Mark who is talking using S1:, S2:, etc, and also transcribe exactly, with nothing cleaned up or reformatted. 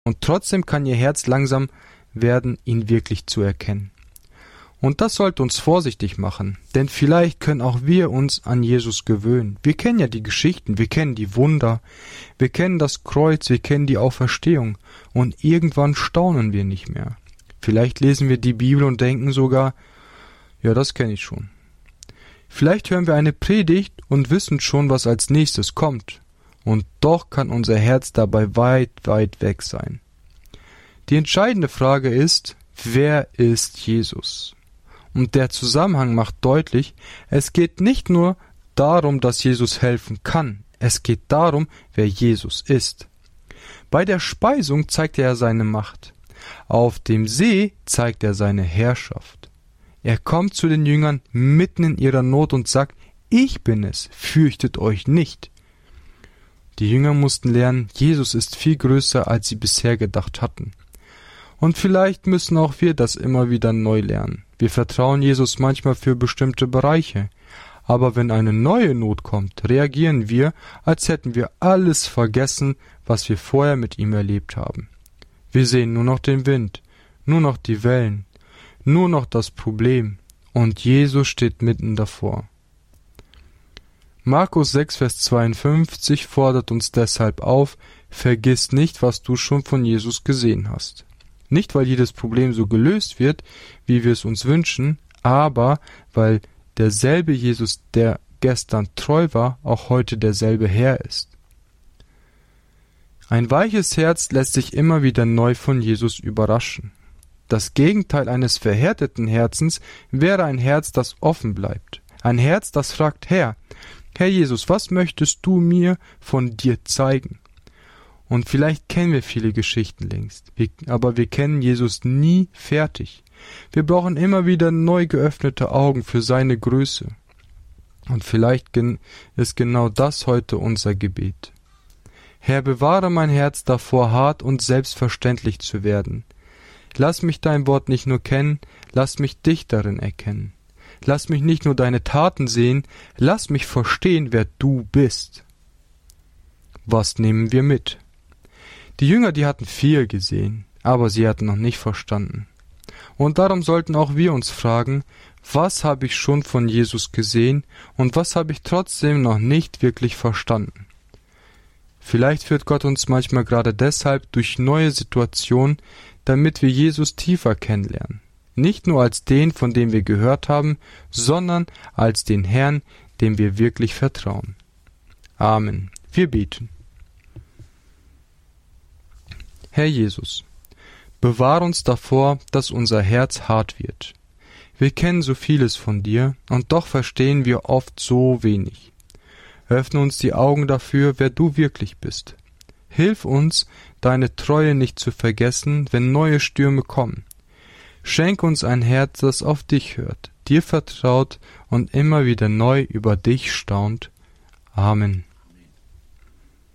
S1: Und trotzdem kann ihr Herz langsam werden, ihn wirklich zu erkennen. Und das sollte uns vorsichtig machen, denn vielleicht können auch wir uns an Jesus gewöhnen. Wir kennen ja die Geschichten, wir kennen die Wunder, wir kennen das Kreuz, wir kennen die Auferstehung und irgendwann staunen wir nicht mehr. Vielleicht lesen wir die Bibel und denken sogar, ja, das kenne ich schon. Vielleicht hören wir eine Predigt und wissen schon, was als nächstes kommt. Und doch kann unser Herz dabei weit, weit weg sein. Die entscheidende Frage ist, wer ist Jesus? Und der Zusammenhang macht deutlich, es geht nicht nur darum, dass Jesus helfen kann, es geht darum, wer Jesus ist. Bei der Speisung zeigt er seine Macht. Auf dem See zeigt er seine Herrschaft. Er kommt zu den Jüngern mitten in ihrer Not und sagt, ich bin es, fürchtet euch nicht. Die Jünger mussten lernen, Jesus ist viel größer, als sie bisher gedacht hatten. Und vielleicht müssen auch wir das immer wieder neu lernen. Wir vertrauen Jesus manchmal für bestimmte Bereiche. Aber wenn eine neue Not kommt, reagieren wir, als hätten wir alles vergessen, was wir vorher mit ihm erlebt haben. Wir sehen nur noch den Wind, nur noch die Wellen, nur noch das Problem. Und Jesus steht mitten davor. Markus sechs, Vers zweiundfünfzig fordert uns deshalb auf, vergiss nicht, was du schon von Jesus gesehen hast. Nicht, weil jedes Problem so gelöst wird, wie wir es uns wünschen, aber weil derselbe Jesus, der gestern treu war, auch heute derselbe Herr ist. Ein weiches Herz lässt sich immer wieder neu von Jesus überraschen. Das Gegenteil eines verhärteten Herzens wäre ein Herz, das offen bleibt. Ein Herz, das fragt, Herr, Herr Jesus, was möchtest du mir von dir zeigen? Und vielleicht kennen wir viele Geschichten längst, aber wir kennen Jesus nie fertig. Wir brauchen immer wieder neu geöffnete Augen für seine Größe. Und vielleicht ist genau das heute unser Gebet. Herr, bewahre mein Herz davor, hart und selbstverständlich zu werden. Lass mich dein Wort nicht nur kennen, lass mich dich darin erkennen. Lass mich nicht nur deine Taten sehen, lass mich verstehen, wer du bist. Was nehmen wir mit? Die Jünger, die hatten viel gesehen, aber sie hatten noch nicht verstanden. Und darum sollten auch wir uns fragen, was habe ich schon von Jesus gesehen und was habe ich trotzdem noch nicht wirklich verstanden? Vielleicht führt Gott uns manchmal gerade deshalb durch neue Situationen, damit wir Jesus tiefer kennenlernen. Nicht nur als den, von dem wir gehört haben, sondern als den Herrn, dem wir wirklich vertrauen. Amen. Wir beten. Herr Jesus, bewahr uns davor, dass unser Herz hart wird. Wir kennen so vieles von dir, und doch verstehen wir oft so wenig. Öffne uns die Augen dafür, wer du wirklich bist. Hilf uns, deine Treue nicht zu vergessen, wenn neue Stürme kommen. Schenk uns ein Herz, das auf dich hört, dir vertraut und immer wieder neu über dich staunt. Amen.